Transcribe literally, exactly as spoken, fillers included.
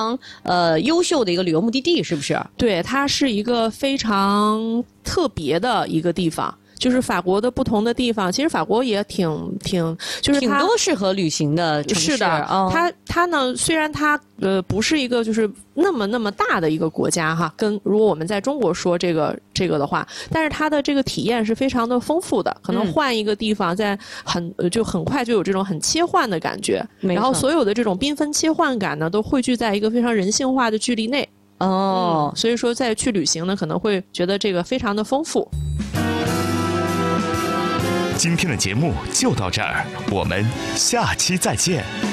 常呃优秀的一个旅游目的地，是不是？ 对，它是一个非常特别的一个地方。就是法国的不同的地方，其实法国也挺挺，就是挺多适合旅行的城市。 是的， 哦、 它它呢，虽然它呃不是一个就是那么那么大的一个国家哈，跟如果我们在中国说这个这个的话，但是它的这个体验是非常的丰富的，可能换一个地方，在很就很快就有这种很切换的感觉，然后所有的这种缤纷切换感呢，都汇聚在一个非常人性化的距离内。 哦、 嗯，所以说再去旅行呢，可能会觉得这个非常的丰富。 今天的节目就到这儿，我们下期再见。